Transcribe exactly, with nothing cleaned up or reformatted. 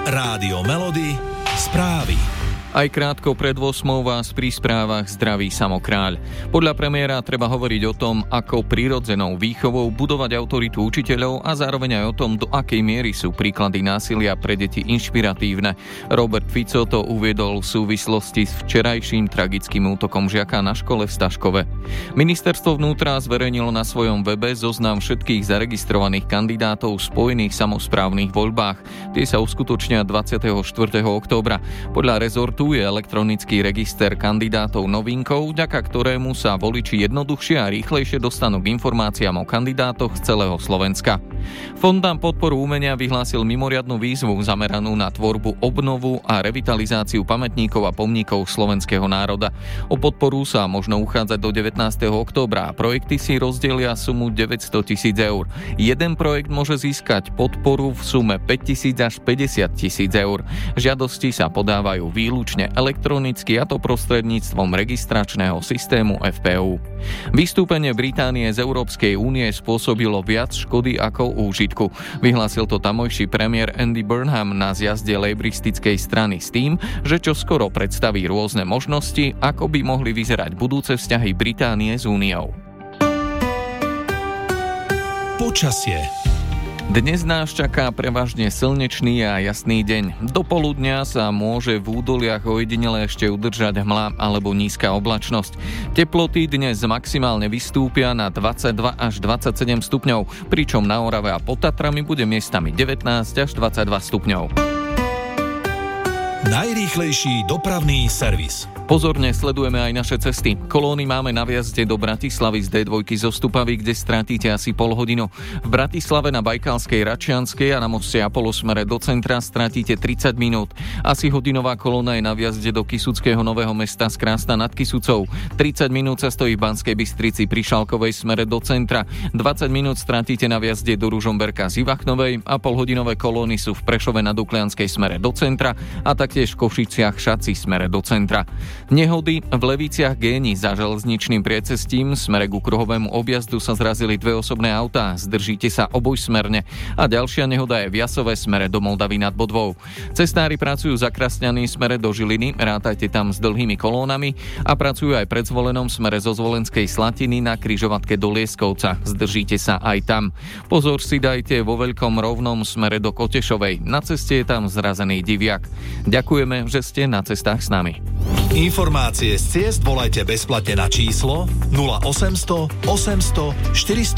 Rádio Melody, správy. Aj krátko pred ôsmou vás pri správach zdraví Samo Kráľ. Podľa premiéra treba hovoriť o tom, ako prirodzenou výchovou budovať autoritu učiteľov a zároveň aj o tom, do akej miery sú príklady násilia pre deti inšpiratívne. Robert Fico to uviedol v súvislosti s včerajším tragickým útokom žiaka na škole v Staškove. Ministerstvo vnútra zverejnilo na svojom webe zoznam všetkých zaregistrovaných kandidátov v spojených samosprávnych voľbách. Tie sa uskutočnia dvadsiateho štvrtého októbra. Podľa rezortu je elektronický register kandidátov novinkou, vďaka ktorému sa voliči jednoduchšie a rýchlejšie dostanú k informáciám o kandidátoch z celého Slovenska. Fond na podporu umenia vyhlásil mimoriadnu výzvu zameranú na tvorbu, obnovu a revitalizáciu pamätníkov a pomníkov slovenského národa. O podporu sa možno uchádzať do devätnásteho októbra a projekty si rozdelia sumu deväťsto tisíc eur. Jeden projekt môže získať podporu v sume päťtisíc až päťdesiat tisíc eur. Žiadosti sa podávajú výlučne elektronicky, a to prostredníctvom registračného systému ef pé ú. Vystúpenie Británie z Európskej únie spôsobilo viac škody ako úžitku. Vyhlásil to tamojší premiér Andy Burnham na zjazde lejbristickej strany s tým, že čoskoro predstaví rôzne možnosti, ako by mohli vyzerať budúce vzťahy Británie s úniou. Počasie. Dnes nás čaká prevažne slnečný a jasný deň. Do poludnia sa môže v údoliach ojedinele ešte udržať hmla alebo nízka oblačnosť. Teploty dnes maximálne vystúpia na dvadsaťdva až dvadsaťsedem stupňov, pričom na Orave a pod Tatrami bude miestami devätnásť až dvadsaťdva stupňov. Najrýchlejší dopravný servis. Pozorne sledujeme aj naše cesty. Kolóny máme na vjazde do Bratislavy z dé dva zo Stupavy, kde stratíte asi pol hodinu. V Bratislave na Bajkalskej, Račianskej a na moste Apollo smere do centra stratíte tridsať minút. Asi hodinová kolóna je na vjazde do Kysuckého Nového Mesta z Krásna nad Kysucou. tridsať minút sa stojí v Banskej Bystrici pri Šalkovej smere do centra. dvadsať minút stratíte na vjazde do Ružomberka z Ivachnovej a polhodinové kolóny sú v Prešove na Duklianskej smere do centra a taktiež v Košiciach Šaci smere do centra. Nehody v Leviciach Géni za železničným priecestím smere ku kruhovému objazdu sa zrazili dve osobné autá. Zdržíte sa obojsmerne. A ďalšia nehoda je v Jasove smere do Moldavy nad Bodvou. Cestári pracujú za Krasňany smere do Žiliny, rátajte tam s dlhými kolónami, a pracujú aj pred Zvolenom smere zo Zvolenskej Slatiny na križovatke do Lieskovca. Zdržíte sa aj tam. Pozor si dajte vo Veľkom Rovnom smere do Kotešovej. Na ceste je tam zrazený diviak. Ďakujeme, že ste na cestách s nami. Informácie z ciest volajte bezplatne na číslo nula osemsto osemsto štyristo